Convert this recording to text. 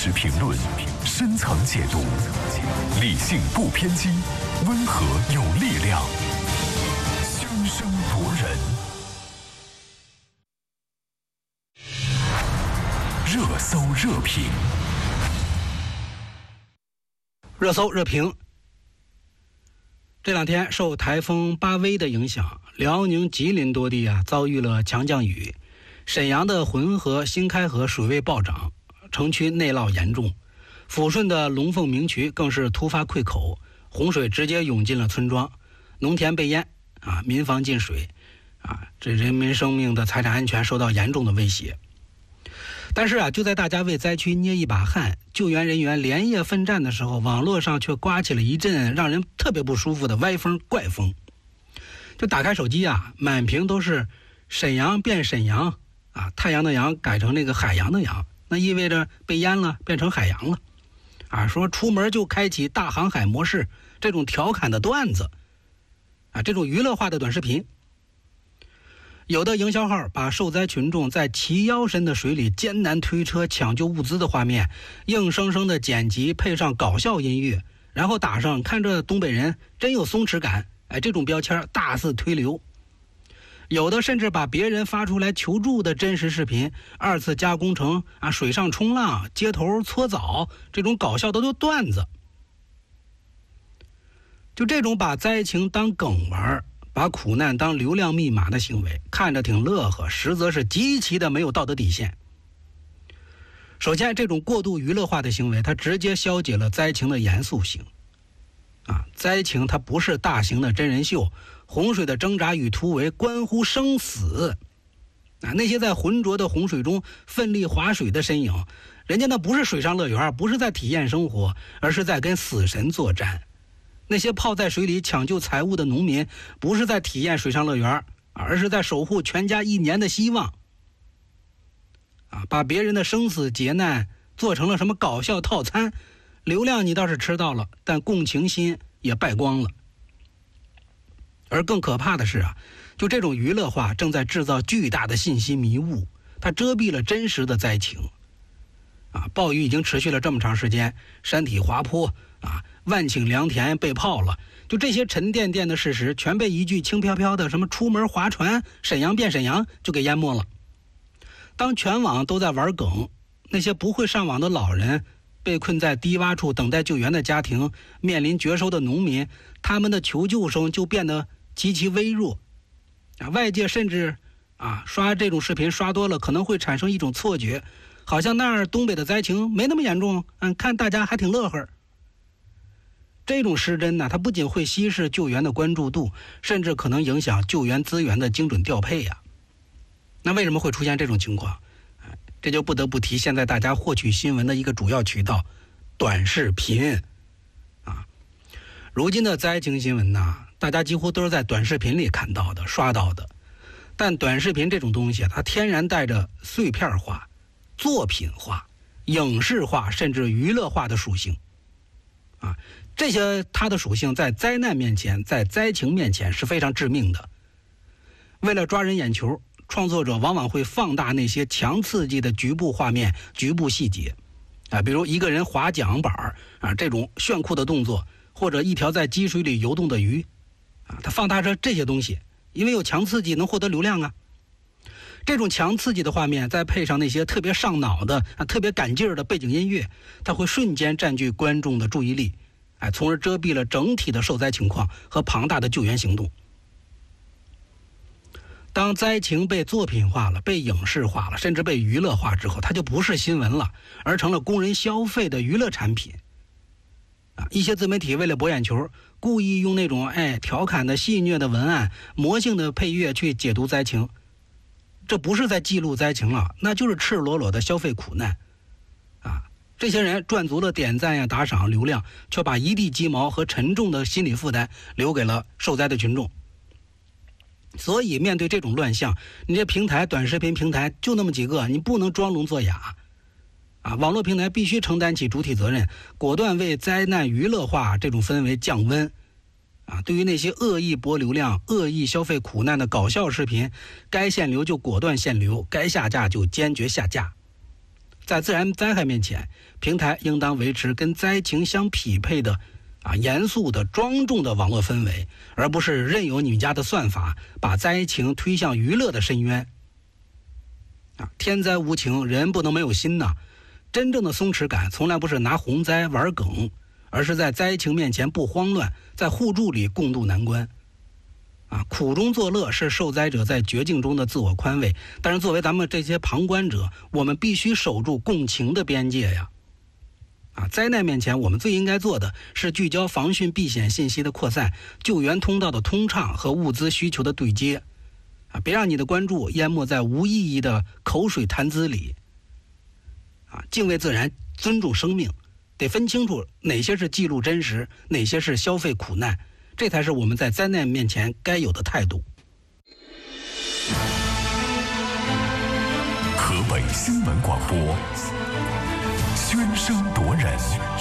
实评论，深层解读，理性不偏激，温和有力量，声声夺人。热搜热评， 热搜热评。这两天受台风巴威的影响，辽宁、吉林多地遭遇了强降雨，沈阳的浑河、新开河水位暴涨，城区内涝严重，抚顺的龙凤鸣渠更是突发溃口，洪水直接涌进了村庄，农田被淹民房进水这人民生命的财产安全受到严重的威胁。但是就在大家为灾区捏一把汗，救援人员连夜奋战的时候，网络上却刮起了一阵让人特别不舒服的歪风怪风。就打开手机满屏都是沈阳变沈阳太阳的阳改成那个海洋的洋，那意味着被淹了，变成海洋了说出门就开启大航海模式，这种调侃的段子这种娱乐化的短视频。有的营销号把受灾群众在齐腰深的水里艰难推车抢救物资的画面硬生生的剪辑，配上搞笑音乐，然后打上看着东北人真有松弛感这种标签大肆推流。有的甚至把别人发出来求助的真实视频二次加工成水上冲浪、街头搓澡这种搞笑的段子。就这种把灾情当梗玩，把苦难当流量密码的行为，看着挺乐呵，实则是极其的没有道德底线。首先，这种过度娱乐化的行为，它直接消解了灾情的严肃性灾情它不是大型的真人秀，洪水的挣扎与突围关乎生死那些在浑浊的洪水中奋力划水的身影，人家那不是水上乐园，不是在体验生活，而是在跟死神作战。那些泡在水里抢救财物的农民，不是在体验水上乐园，而是在守护全家一年的希望把别人的生死劫难做成了什么搞笑套餐，流量你倒是吃到了，但共情心也败光了。而更可怕的是就这种娱乐化正在制造巨大的信息迷雾，它遮蔽了真实的灾情暴雨已经持续了这么长时间，山体滑坡万顷良田被泡了，就这些沉甸甸的事实全被一句轻飘飘的什么出门划船沈阳变沈阳就给淹没了。当全网都在玩梗，那些不会上网的老人，被困在低洼处等待救援的家庭，面临绝收的农民，他们的求救声就变得极其微弱外界甚至刷这种视频刷多了，可能会产生一种错觉，好像那儿东北的灾情没那么严重看大家还挺乐呵。这种失真它不仅会稀释救援的关注度，甚至可能影响救援资源的精准调配那为什么会出现这种情况？这就不得不提现在大家获取新闻的一个主要渠道——短视频如今的灾情新闻大家几乎都是在短视频里看到的、刷到的。但短视频这种东西它天然带着碎片化、作品化、影视化甚至娱乐化的属性这些它的属性在灾难面前，在灾情面前是非常致命的。为了抓人眼球，创作者往往会放大那些强刺激的局部画面、局部细节比如一个人划桨板这种炫酷的动作，或者一条在积水里游动的鱼它放大着这些东西，因为有强刺激能获得流量这种强刺激的画面再配上那些特别上脑的特别赶劲儿的背景音乐，它会瞬间占据观众的注意力从而遮蔽了整体的受灾情况和庞大的救援行动。当灾情被作品化了、被影视化了，甚至被娱乐化之后，它就不是新闻了，而成了供人消费的娱乐产品一些自媒体为了博眼球，故意用那种调侃的戏谑的文案、魔性的配乐去解读灾情，这不是在记录灾情了，那就是赤裸裸的消费苦难这些人赚足了点赞打赏流量，却把一地鸡毛和沉重的心理负担留给了受灾的群众。所以面对这种乱象，你这平台短视频平台就那么几个，你不能装聋作哑网络平台必须承担起主体责任，果断为灾难娱乐化这种氛围降温对于那些恶意博流量、恶意消费苦难的搞笑视频，该限流就果断限流，该下架就坚决下架在自然灾害面前，平台应当维持跟灾情相匹配的严肃的庄重的网络氛围，而不是任由你们家的算法把灾情推向娱乐的深渊。天灾无情，人不能没有心呐。真正的松弛感从来不是拿洪灾玩梗，而是在灾情面前不慌乱，在互助里共度难关。苦中作乐是受灾者在绝境中的自我宽慰，但是作为咱们这些旁观者，我们必须守住共情的边界呀。灾难面前，我们最应该做的是聚焦防汛避险信息的扩散、救援通道的通畅和物资需求的对接。别让你的关注淹没在无意义的口水谈资里。敬畏自然，尊重生命，得分清楚哪些是记录真实，哪些是消费苦难，这才是我们在灾难面前该有的态度。 河北新闻广播，喧声夺人。